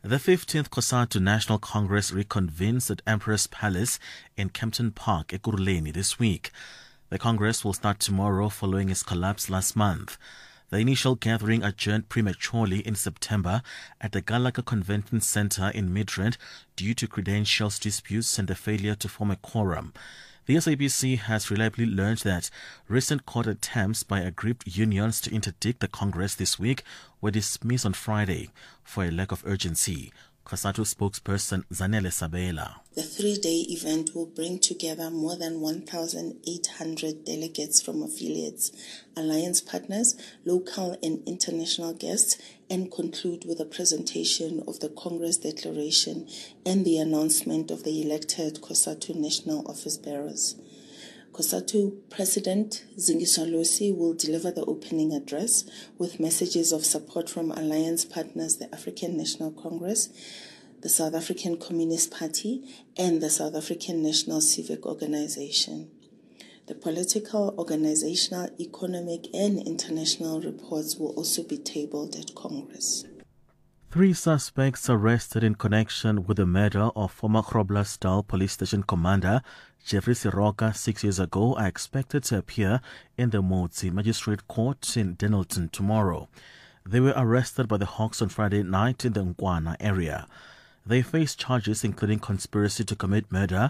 The 15th COSATU National Congress reconvenes at Emperor's Palace in Kempton Park, Ekurhuleni, this week. The Congress will start tomorrow following its collapse last month. The initial gathering adjourned prematurely in September at the Gallagher Convention Centre in Midrand due to credentials disputes and the failure to form a quorum. The SABC has reliably learned that recent court attempts by aggrieved unions to interdict the Congress this week were dismissed on Friday for a lack of urgency. COSATU spokesperson Zanele Sabela. The three-day event will bring together more than 1,800 delegates from affiliates, alliance partners, local and international guests, and conclude with a presentation of the Congress Declaration and the announcement of the elected COSATU National Office Bearers. COSATU President Zingiswa Losi will deliver the opening address with messages of support from alliance partners, the African National Congress, the South African Communist Party, and the South African National Civic Organization. The political, organizational, economic, and international reports will also be tabled at Congress. 3 suspects arrested in connection with the murder of former Groblersdal police station commander Jeffrey Siroka 6 years ago are expected to appear in the Motsi Magistrate Court in Denelton tomorrow. They were arrested by the Hawks on Friday night in the Nkwana area. They face charges including conspiracy to commit murder,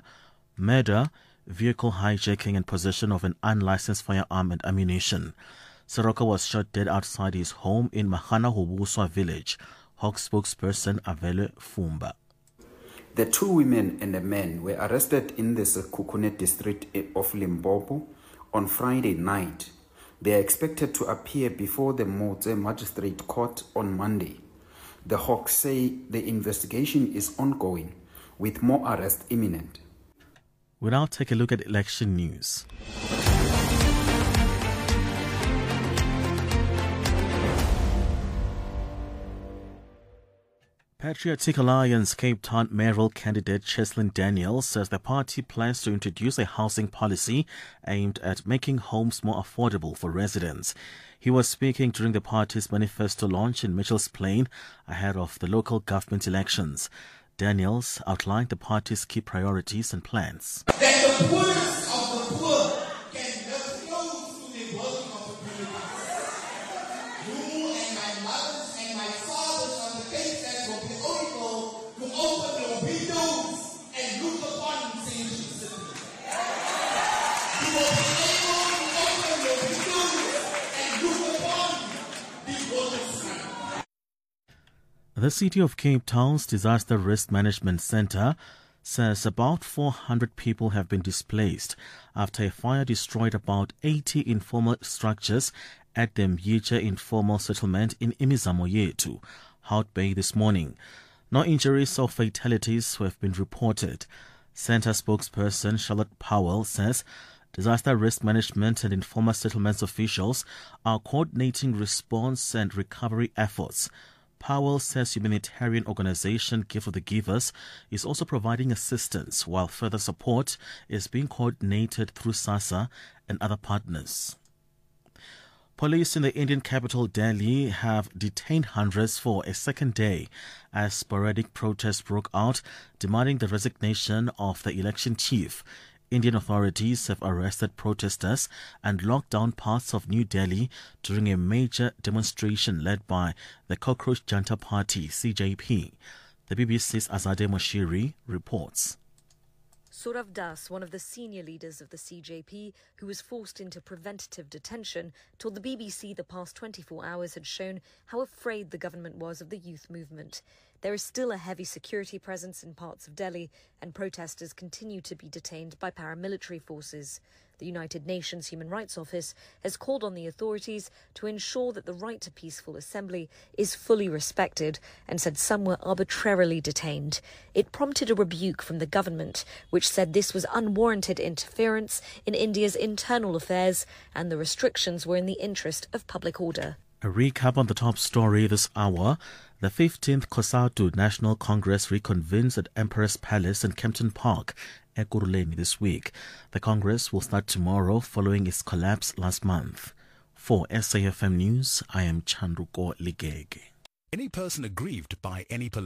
vehicle hijacking and possession of an unlicensed firearm and ammunition. Siroka was shot dead outside his home in Mahana Hobuswa village. Hawks spokesperson Avele Fumba. The 2 women and a man were arrested in the Sekhukhune district of Limpopo on Friday night. They are expected to appear before the Motse Magistrate Court on Monday. The Hawks say the investigation is ongoing, with more arrests imminent. We'll now take a look at election news. Patriotic Alliance Cape Town mayoral candidate Cheslin Daniels says the party plans to introduce a housing policy aimed at making homes more affordable for residents. He was speaking during the party's manifesto launch in Mitchell's Plain ahead of the local government elections. Daniels outlined the party's key priorities and plans. That the poorest of the poor can have close to the working opportunities. You and my mothers and my fathers on the faces will be able to open your windows and look upon St. City. You will be able to open your windows and look upon the golden sun. The City of Cape Town's Disaster Risk Management Centre says about 400 people have been displaced after a fire destroyed about 80 informal structures at the Myicha informal settlement in Imizamo Yetu, Hout Bay this morning. No injuries or fatalities have been reported. Centre spokesperson Charlotte Powell says disaster risk management and informal settlements officials are coordinating response and recovery efforts. Powell says humanitarian organization Gift of the Givers is also providing assistance, while further support is being coordinated through SASSA and other partners. Police in the Indian capital Delhi have detained hundreds for a second day as sporadic protests broke out demanding the resignation of the election chief. Indian authorities have arrested protesters and locked down parts of New Delhi during a major demonstration led by the Cockroach Janta Party, CJP. The BBC's Azadeh Moshiri reports. Saurav Das, one of the senior leaders of the CJP, who was forced into preventative detention, told the BBC the past 24 hours had shown how afraid the government was of the youth movement. There is still a heavy security presence in parts of Delhi, and protesters continue to be detained by paramilitary forces. The United Nations Human Rights Office has called on the authorities to ensure that the right to peaceful assembly is fully respected and said some were arbitrarily detained. It prompted a rebuke from the government, which said this was unwarranted interference in India's internal affairs and the restrictions were in the interest of public order. A recap on the top story this hour. The 15th COSATU National Congress reconvenes at Emperor's Palace in Kempton Park, Ekurhuleni, this week. The Congress will start tomorrow following its collapse last month. For SAFM News, I am Chandruko Ligege. Any person aggrieved by any political